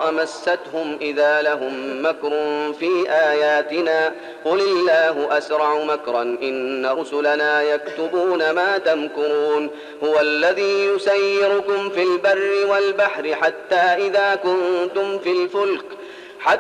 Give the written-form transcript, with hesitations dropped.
الضراء مستهم إذا لهم مكر في آياتنا قل الله أسرع مكرا إن رسلنا يكتبون ما تمكرون هو الذي يسيركم في البر والبحر حتى إذا كنتم في الفلك